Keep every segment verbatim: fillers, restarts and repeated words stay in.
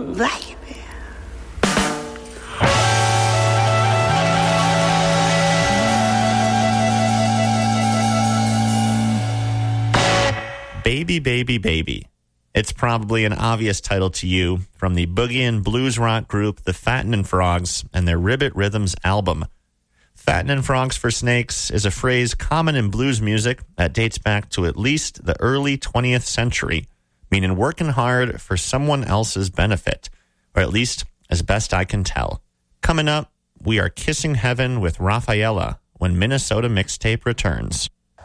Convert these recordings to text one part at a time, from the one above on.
on, baby. Baby, Baby, Baby. It's probably an obvious title to you from the boogie and blues rock group The Fattin' and Frogs and their Ribbit Rhythms album. Fattin' and Frogs for Snakes is a phrase common in blues music that dates back to at least the early twentieth century, meaning working hard for someone else's benefit, or at least as best I can tell. Coming up, we are Kissing Heaven with Rafaela when Minnesota Mixtape returns.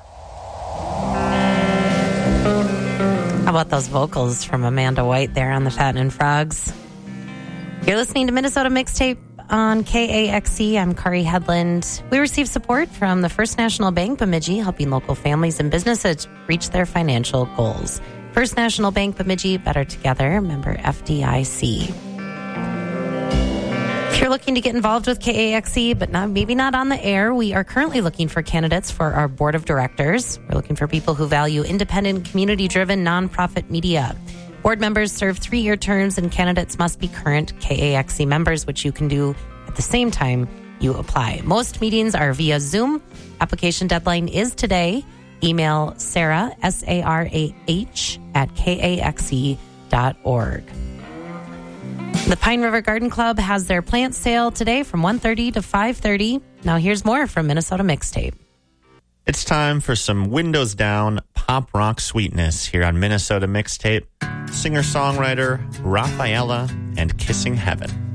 How about those vocals from Amanda White there on the Fattin' and Frogs? You're listening to Minnesota Mixtape on K A X C. I'm Kari Headland. We receive support from the First National Bank Bemidji, helping local families and businesses reach their financial goals. First National Bank Bemidji, better together, member F D I C. If you're looking to get involved with K A X C, but not, maybe not on the air, we are currently looking for candidates for our board of directors. We're looking for people who value independent, community-driven, nonprofit media. Board members serve three-year terms, and candidates must be current K A X C members, which you can do at the same time you apply. Most meetings are via Zoom. Application deadline is today. Email Sarah, S A R A H, at K A X C dot org. The Pine River Garden Club has their plant sale today from one thirty to five thirty. Now here's more from Minnesota Mixtape. It's time for some windows down pop rock sweetness here on Minnesota Mixtape. Singer-songwriter Rafaela and Kissing Heaven.